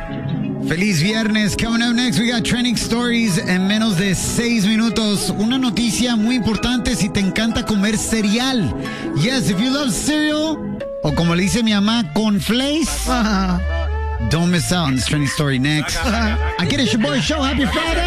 Feliz viernes. Coming up next, we got trending stories en menos de 6 minutos. Una noticia muy importante si te encanta comer cereal. Yes, if you love cereal, o como le dice mi mamá, cornflakes. Don't miss out on this trending story next. I get it, your boy Show. Happy Friday.